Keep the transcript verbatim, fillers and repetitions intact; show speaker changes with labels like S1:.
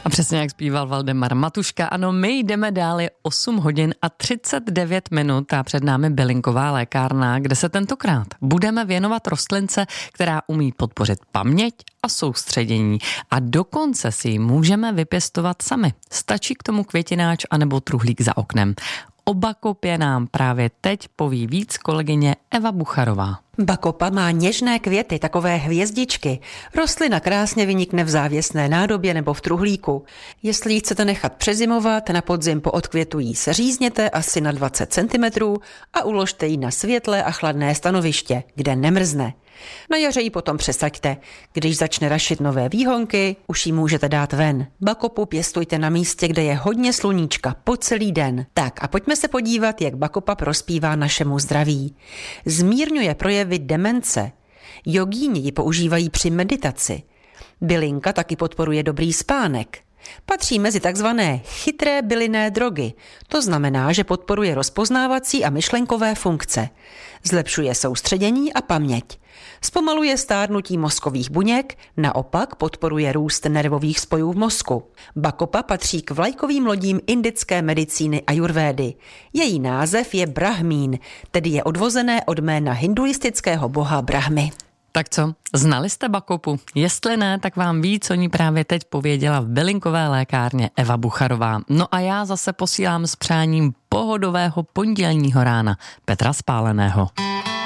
S1: A přesně jak zpíval Valdemar Matuška, ano, my jdeme dál, je osm hodin a třicet devět minut a před námi bylinková lékárna, kde se tentokrát budeme věnovat rostlince, která umí podpořit paměť a soustředění a dokonce si ji můžeme vypěstovat sami. Stačí k tomu květináč anebo truhlík za oknem. O bakopě nám právě teď poví víc kolegyně Eva Bucharová.
S2: Bakopa má něžné květy, takové hvězdičky. Rostlina krásně vynikne v závěsné nádobě nebo v truhlíku. Jestli ji chcete nechat přezimovat, na podzim po odkvětu ji seřízněte asi na dvacet centimetrů a uložte ji na světlé a chladné stanoviště, kde nemrzne. Na jaře ji potom přesaďte. Když začne rašit nové výhonky, už ji můžete dát ven. Bakopu pěstujte na místě, kde je hodně sluníčka po celý den. Tak a pojďme se podívat, jak bakopa prospívá našemu zdraví. Zmírňuje projevy demence. Jogíni ji používají při meditaci. Bylinka taky podporuje dobrý spánek. Patří mezi takzvané chytré bylinné drogy. To znamená, že podporuje rozpoznávací a myšlenkové funkce. Zlepšuje soustředění a paměť. Zpomaluje stárnutí mozkových buněk, naopak podporuje růst nervových spojů v mozku. Bakopa patří k vlajkovým lodím indické medicíny ajurvédy. Její název je Brahmín, tedy je odvozené od jména hinduistického boha Brahmy.
S1: Tak co, znali jste bakopu? Jestli ne, tak vám víc o ní právě teď pověděla v bylinkové lékárně Eva Bucharová. No a já zase posílám s přáním pohodového pondělního rána Petra Spáleného.